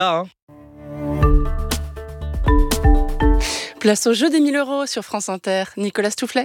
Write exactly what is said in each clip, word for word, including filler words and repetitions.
Ah, hein. Place au jeu des mille euros sur France Inter. Nicolas Stoufflet.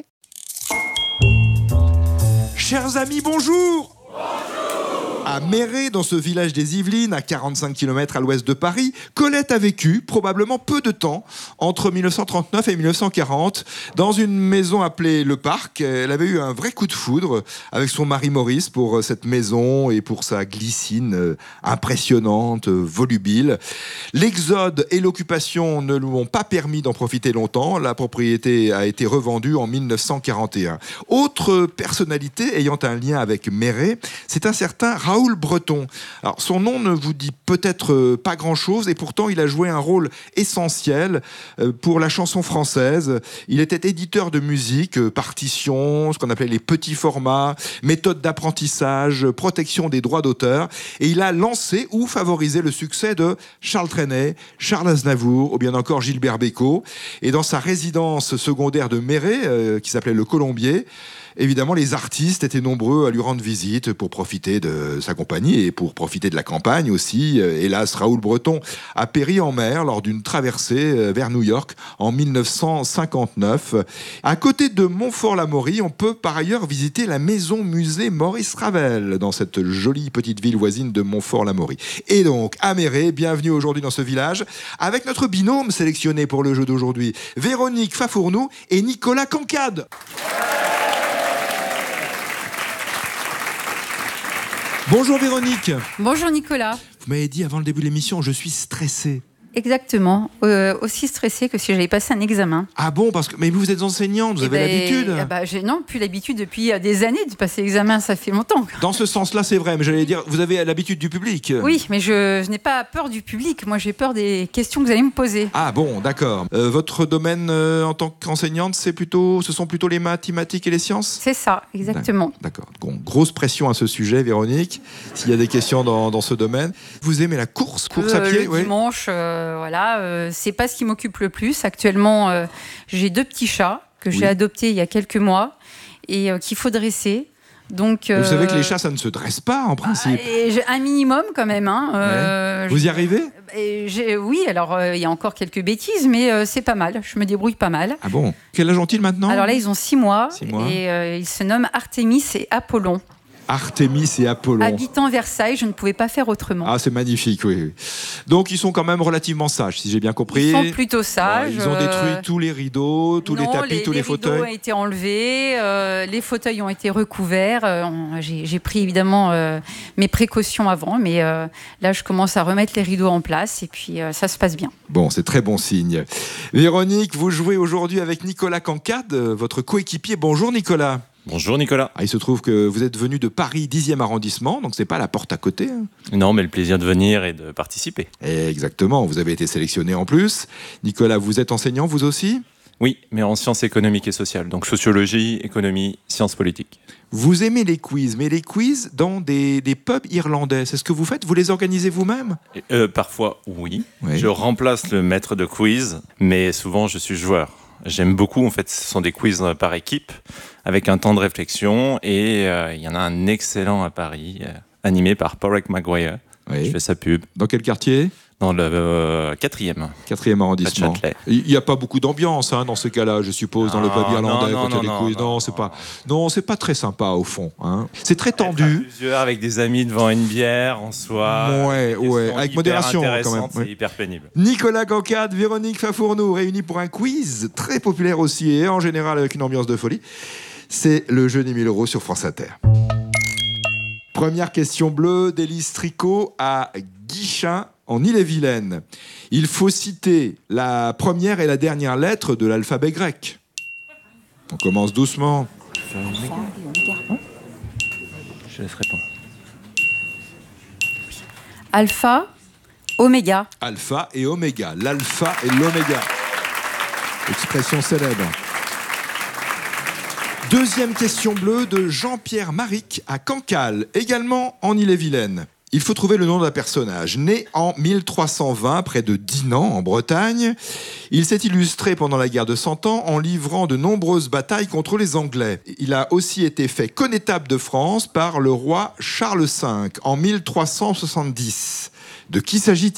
Chers amis, bonjour. À Méret, dans ce village des Yvelines, à quarante-cinq kilomètres à l'ouest de Paris, Colette a vécu, probablement peu de temps, entre mille neuf cent trente-neuf et mille neuf cent quarante, dans une maison appelée Le Parc. Elle avait eu un vrai coup de foudre avec son mari Maurice pour cette maison et pour sa glycine impressionnante, volubile. L'exode et l'occupation ne lui ont pas permis d'en profiter longtemps. La propriété a été revendue en mille neuf cent quarante et un. Autre personnalité ayant un lien avec Méret, c'est un certain Raoul Breton. Alors, son nom ne vous dit peut-être pas grand-chose et pourtant il a joué un rôle essentiel pour la chanson française. Il était éditeur de musique, partitions, ce qu'on appelait les petits formats, méthodes d'apprentissage, protection des droits d'auteur, et il a lancé ou favorisé le succès de Charles Trenet, Charles Aznavour ou bien encore Gilbert Bécaud. Et dans sa résidence secondaire de Méret, euh, qui s'appelait le Colombier, évidemment, les artistes étaient nombreux à lui rendre visite pour profiter de sa compagnie et pour profiter de la campagne aussi. Hélas, Raoul Breton a péri en mer lors d'une traversée vers New York en mille neuf cent cinquante-neuf. À côté de Montfort-l'Amaury, on peut par ailleurs visiter la maison-musée Maurice Ravel dans cette jolie petite ville voisine de Montfort-l'Amaury. Et donc, à Méret, bienvenue aujourd'hui dans ce village avec notre binôme sélectionné pour le jeu d'aujourd'hui, Véronique Fafournou et Nicolas Cancade. Bonjour Véronique. Bonjour Nicolas. Vous m'avez dit avant le début de l'émission, je suis stressé. Exactement, euh, aussi stressée que si j'avais passé un examen. Ah bon, parce que mais vous êtes enseignante, vous et avez ben, l'habitude. Eh ben, j'ai, non, plus l'habitude depuis des années de passer l'examen, ça fait longtemps. Dans ce sens-là, c'est vrai, mais j'allais dire, vous avez l'habitude du public. Oui, mais je, je n'ai pas peur du public, moi j'ai peur des questions que vous allez me poser. Ah bon, d'accord. Euh, votre domaine euh, en tant qu'enseignante, c'est plutôt, ce sont plutôt les mathématiques et les sciences ? C'est ça, exactement. D'accord. Bon, grosse pression à ce sujet, Véronique, s'il y a des questions dans, dans ce domaine. Vous aimez la course, course euh, à pied ? Le oui. dimanche, euh, voilà. Euh, c'est pas ce qui m'occupe le plus. Actuellement, euh, j'ai deux petits chats que j'ai oui. adoptés il y a quelques mois et euh, qu'il faut dresser. Donc, euh, vous savez que les chats, ça ne se dresse pas en principe. Et j'ai un minimum quand même. Hein. Euh, ouais. Vous y arrivez ? et j'ai, Oui, alors euh, il y a encore quelques bêtises, mais euh, c'est pas mal. Je me débrouille pas mal. Ah bon ? Quel âge ont-ils maintenant ? Alors là, ils ont six mois, six mois. et euh, ils se nomment Artémis et Apollon. Artémis et Apollon. Habitant Versailles, je ne pouvais pas faire autrement. Ah, c'est magnifique, oui. Donc, ils sont quand même relativement sages, si j'ai bien compris. Ils sont plutôt sages. Bon, ils ont détruit euh... tous les rideaux, tous non, les tapis, les, tous les, les fauteuils. Les rideaux ont été enlevés, euh, les fauteuils ont été recouverts. Euh, on, j'ai, j'ai pris évidemment euh, mes précautions avant, mais euh, là, je commence à remettre les rideaux en place et puis euh, ça se passe bien. Bon, c'est très bon signe. Véronique, vous jouez aujourd'hui avec Nicolas Cancade, votre coéquipier. Bonjour Nicolas. Bonjour Nicolas. Ah, il se trouve que vous êtes venu de Paris dixième arrondissement, donc c'est pas la porte à côté. Hein. Non, mais le plaisir de venir et de participer. Et exactement, vous avez été sélectionné en plus. Nicolas, vous êtes enseignant vous aussi ? Oui, mais en sciences économiques et sociales, donc sociologie, économie, sciences politiques. Vous aimez les quiz, mais les quiz dans des, des pubs irlandais, c'est ce que vous faites ? Vous les organisez vous-même ? euh, Parfois, oui. oui. Je remplace le maître de quiz, mais souvent je suis joueur. J'aime beaucoup, en fait, ce sont des quiz par équipe, avec un temps de réflexion, et euh, il y en a un excellent à Paris, euh, animé par Porrick Maguire. Oui. Je fais sa pub. Dans quel quartier ? Dans le euh, quatrième. Quatrième arrondissement. Il n'y a pas beaucoup d'ambiance hein, dans ces cas-là, je suppose, non, dans le pub irlandais non, quand il y a des quiz. Non, non, c'est pas, non, c'est pas très sympa au fond. Hein. C'est très tendu. Plusieurs avec des amis devant une bière en soi. Ouais, ouais, avec modération quand même. C'est ouais. hyper pénible. Nicolas Cancade, Véronique Fafournou réunis pour un quiz très populaire aussi et en général avec une ambiance de folie. C'est le jeu des mille euros sur France Inter. Première question bleue d'Élise Tricot à Guichin en Ille-et-Vilaine. Il faut citer la première et la dernière lettre de l'alphabet grec. On commence doucement. Je laisse répondre. Alpha, oméga. Alpha et oméga. L'alpha et l'oméga. Expression célèbre. Deuxième question bleue de Jean-Pierre Maric à Cancale, également en Ille-et-Vilaine. Il faut trouver le nom d'un personnage. Né en mille trois cent vingt, près de Dinan, en Bretagne, il s'est illustré pendant la guerre de Cent Ans en livrant de nombreuses batailles contre les Anglais. Il a aussi été fait connétable de France par le roi Charles cinq en mille trois cent soixante-dix. De qui s'agit-il ?